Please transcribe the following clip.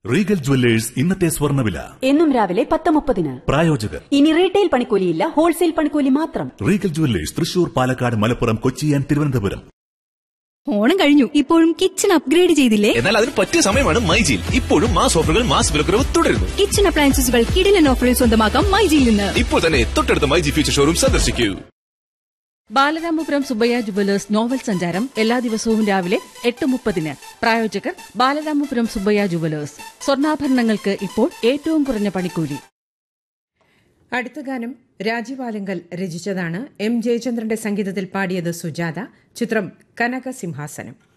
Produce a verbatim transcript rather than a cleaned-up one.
Regal jewellers ഇന്നത്തെ സ്വർണ്ണവില എന്നും രാവിലെ പത്ത് മുപ്പതിന്. പ്രായോജകർ ഇനി റീറ്റെയിൽ പണിക്കൂലിയില്ല, ഹോൾസെയിൽ പണിക്കൂലി മാത്രം. Regal jewellers Thrissur, Palakkad, Malappuram, Kochi and Thiruvananthapuram. Onam കഴിഞ്ഞു, ഇപ്പോഴും കിച്ചൺ അപ്ഗ്രേഡ് ചെയ്തില്ലേ? എന്നാൽ അതിന് പറ്റിയ സമയമാണ് മൈജിയിൽ. ഇപ്പോഴും മാസ് ഓഫറുകൾ, മാസ് വിലക്കുറവ് തുടരുന്നു. കിച്ചൺ അപ്ലയൻസസുകൾ കിടിലൻ ഓഫറിൽ സ്വന്തമാക്കാം മൈജിയിൽ നിന്ന്. ഇപ്പോൾ തന്നെ തൊട്ടടുത്ത മൈജി ഫ്യൂച്ചർ ഷോറൂം സന്ദർശിക്കൂ. ബാലരാമപുരം സുബ്ബയ്യ ജുവലേഴ്സ് നോവൽ സഞ്ചാരം എല്ലാ ദിവസവും രാവിലെ എട്ട് മുപ്പതിന്. പ്രായോജകർ ബാലരാമപുരം സുബ്ബയ്യ ജുവലേഴ്സ്. സ്വർണ്ണാഭരണങ്ങൾക്ക് ഇപ്പോൾ ഏറ്റവും കുറഞ്ഞ പണിക്കൂലി. അടുത്ത ഗാനം രാജീവ് ആലങ്കൽ രചിച്ചതാണ്. എം ജയചന്ദ്രന്റെ സംഗീതത്തിൽ പാടിയത് സുജാത. ചിത്രം കനകസിംഹാസനം.